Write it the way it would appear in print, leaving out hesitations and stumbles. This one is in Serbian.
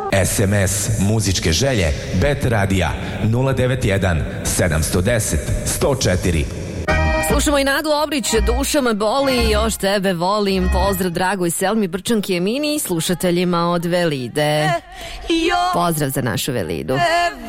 SMS muzičke želje Bet Radija 091 710 104. Slušamo i Nadu Obrić, Duša me boli, još tebe volim. Pozdrav dragoj Selmi Brčanki Emini i slušateljima od Velide. Pozdrav za našu Velidu.